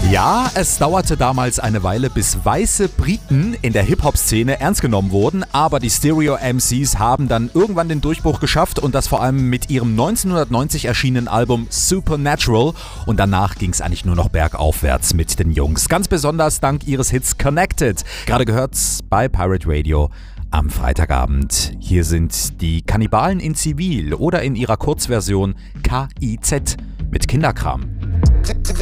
Ja, es dauerte damals eine Weile, bis weiße Briten in der Hip-Hop-Szene ernst genommen wurden, aber die Stereo-MCs haben dann irgendwann den Durchbruch geschafft und das vor allem mit ihrem 1990 erschienenen Album Supernatural, und danach ging es eigentlich nur noch bergaufwärts mit den Jungs, ganz besonders dank ihres Hits Connected. Gerade gehört's bei Pirate Radio am Freitagabend. Hier sind die Kannibalen in Zivil oder in ihrer Kurzversion KIZ mit Kinderkram.